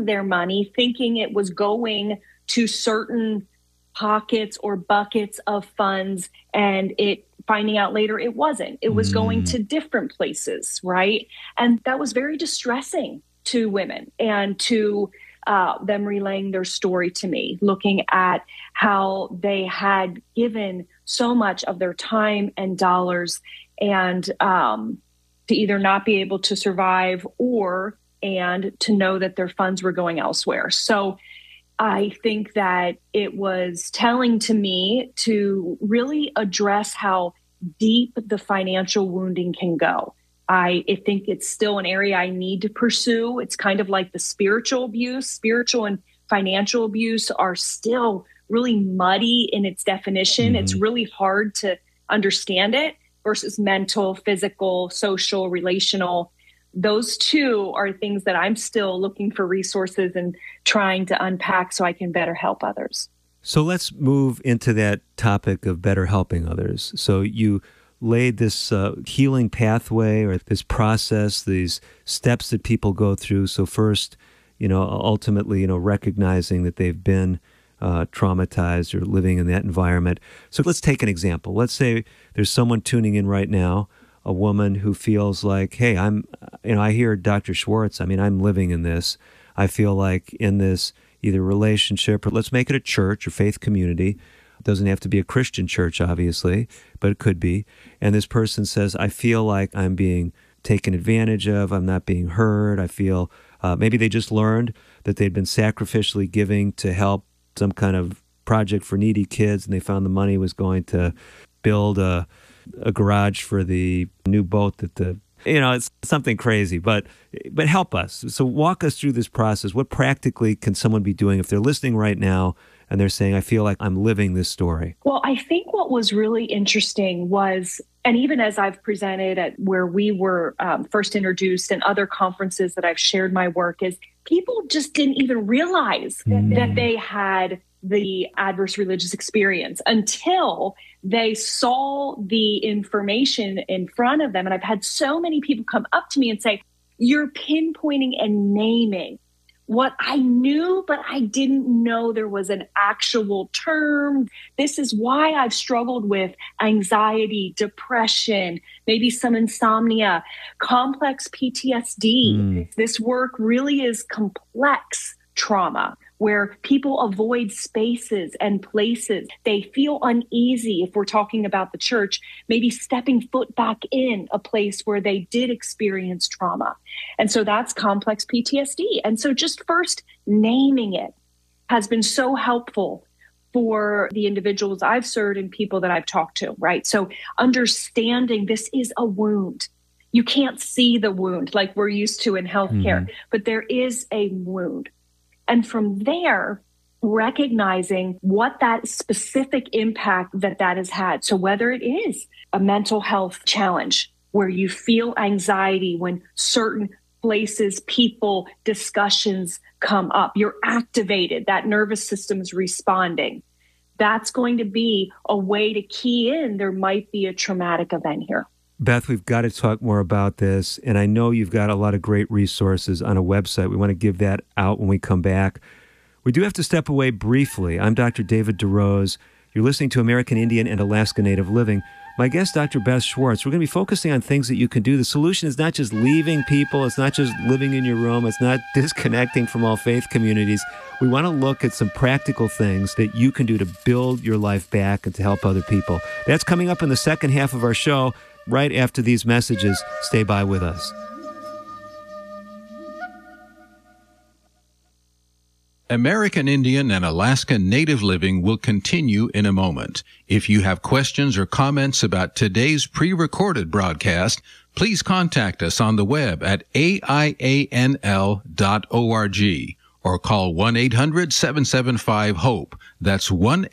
their money thinking it was going to certain pockets or buckets of funds, and finding out later it wasn't. It was going to different places, right? And that was very distressing to women, and to them relaying their story to me, looking at how they had given so much of their time and dollars, and to either not be able to survive and to know that their funds were going elsewhere. So I think that it was telling to me to really address how deep the financial wounding can go. I think it's still an area I need to pursue. It's kind of like the spiritual abuse. Spiritual and financial abuse are still really muddy in its definition. It's really hard to understand it versus mental, physical, social, relational. Those two are things that I'm still looking for resources and trying to unpack so I can better help others. So let's move into that topic of better helping others. So you laid this healing pathway, or this process, these steps that people go through. So first, ultimately, recognizing that they've been traumatized or living in that environment. So let's take an example. Let's say there's someone tuning in right now, a woman who feels like, hey, I hear Dr. Schwartz. I'm living in this. I feel like in this either relationship, or let's make it a church or faith community. It doesn't have to be a Christian church, obviously, but it could be. And this person says, I feel like I'm being taken advantage of. I'm not being heard. I feel maybe they just learned that they'd been sacrificially giving to help some kind of project for needy kids, and they found the money was going to build a garage for the new boat that it's something crazy, but help us. So walk us through this process. What practically can someone be doing if they're listening right now and they're saying, I feel like I'm living this story? Well, I think what was really interesting was, and even as I've presented at where we were first introduced and other conferences that I've shared my work, is people just didn't even realize that they had the adverse religious experience until they saw the information in front of them. And I've had so many people come up to me and say, you're pinpointing and naming what I knew, but I didn't know there was an actual term. This is why I've struggled with anxiety, depression, maybe some insomnia, complex PTSD. This work really is complex trauma, where people avoid spaces and places. They feel uneasy, if we're talking about the church, maybe stepping foot back in a place where they did experience trauma. And so that's complex PTSD. And so just first naming it has been so helpful for the individuals I've served and people that I've talked to, right? So understanding this is a wound. You can't see the wound like we're used to in healthcare, but there is a wound. And from there, recognizing what that specific impact that has had. So whether it is a mental health challenge where you feel anxiety when certain places, people, discussions come up, you're activated, that nervous system is responding. That's going to be a way to key in there might be a traumatic event here. Beth, we've got to talk more about this, and I know you've got a lot of great resources on a website. We want to give that out when we come back. We do have to step away briefly. I'm Dr. David DeRose. You're listening to American Indian and Alaska Native Living. My guest, Dr. Beth Schwartz, we're going to be focusing on things that you can do. The solution is not just leaving people. It's not just living in your room. It's not disconnecting from all faith communities. We want to look at some practical things that you can do to build your life back and to help other people. That's coming up in the second half of our show. Right after these messages, stay by with us. American Indian and Alaska Native Living will continue in a moment. If you have questions or comments about today's pre-recorded broadcast, please contact us on the web at aianl.org or call 1-800-775-HOPE. That's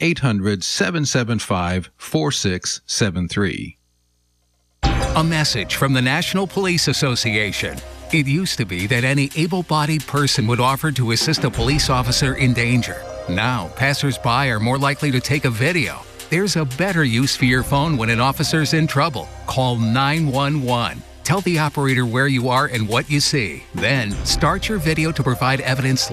1-800-775-4673. A message from the National Police Association. It used to be that any able-bodied person would offer to assist a police officer in danger. Now, passers-by are more likely to take a video. There's a better use for your phone when an officer's in trouble. Call 911. Tell the operator where you are and what you see. Then, start your video to provide evidence